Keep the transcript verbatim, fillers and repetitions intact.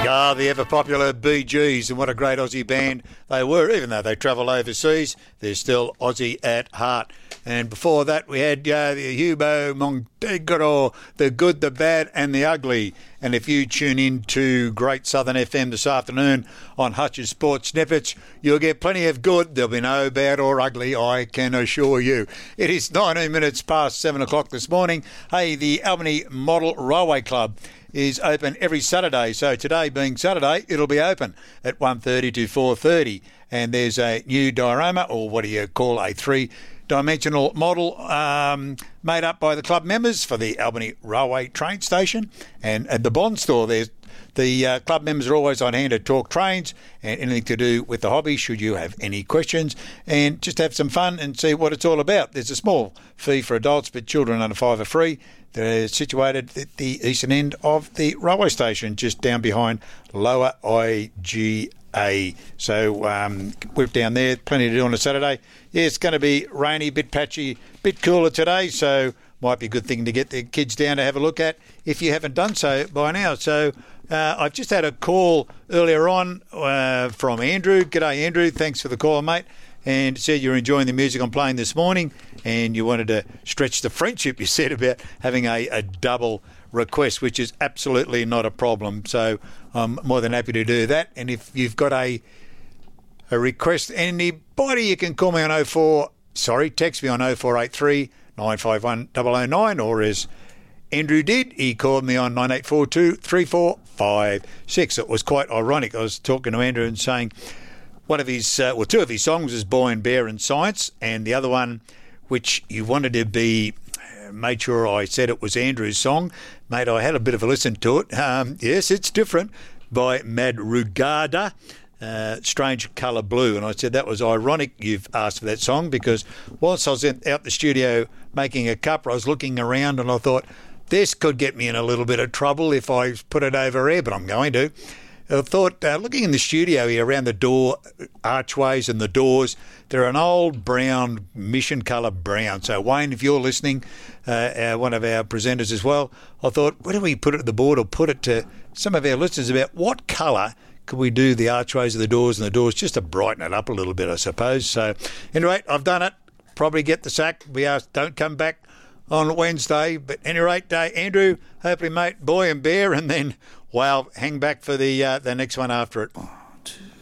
Ah, the ever-popular Bee Gees, and what a great Aussie band they were. Even though they travel overseas, they're still Aussie at heart. And before that, we had uh, the Hubo Montenegro, the good, the bad, and the ugly. And if you tune in to Great Southern F M this afternoon on Hutch's Sports Snippets, you'll get plenty of good. There'll be no bad or ugly, I can assure you. It is nineteen minutes past seven o'clock this morning. Hey, the Albany Model Railway Club is open every Saturday. So today being Saturday, it'll be open at one thirty to four thirty. And there's a new diorama, or what do you call a three-dimensional model um, made up by the club members for the Albany Railway train station. And at the Bond store, there's the uh, club members are always on hand to talk trains and anything to do with the hobby, should you have any questions, and just have some fun and see what it's all about. There's a small fee for adults, but children under five are free. They're situated at the eastern end of the railway station, just down behind Lower I G A. So um, we're down there, plenty to do on a Saturday. Yeah, it's going to be rainy, bit patchy, bit cooler today, so might be a good thing to get the kids down to have a look at if you haven't done so by now. So uh, I've just had a call earlier on uh, from Andrew. G'day, Andrew. Thanks for the call, mate. And said you're enjoying the music I'm playing this morning and you wanted to stretch the friendship, you said, about having a, a double request, which is absolutely not a problem. So I'm more than happy to do that. And if you've got a a request, anybody, you can call me on oh four, sorry, text me on oh four eight three, nine five one, oh oh nine, or as Andrew did, he called me on nine eight four two, three four five six. It was quite ironic. I was talking to Andrew and saying one of his, uh, well, two of his songs is Boy and Bear and Science, and the other one, which you wanted to be, made sure I said it was Andrew's song. Mate, I had a bit of a listen to it. Um, yes, it's different, by Madrugada. Uh, Strange Colour Blue, and I said that was ironic you've asked for that song, because whilst I was in, out the studio making a cup, I was looking around and I thought this could get me in a little bit of trouble if I put it over air, but I'm going to. I thought, uh, looking in the studio here around the door archways and the doors, they're an old brown, mission colour brown. So Wayne, if you're listening, uh, uh, one of our presenters as well, I thought, why don't we put it at the board or put it to some of our listeners about what colour could we do the archways of the doors and the doors just to brighten it up a little bit, I suppose. So anyway, I've done it. Probably get the sack. We asked, don't come back on Wednesday. But any rate, uh, Andrew, hopefully, mate, Boy and Bear, and then, wow, hang back for the uh, the next one after it. One, two.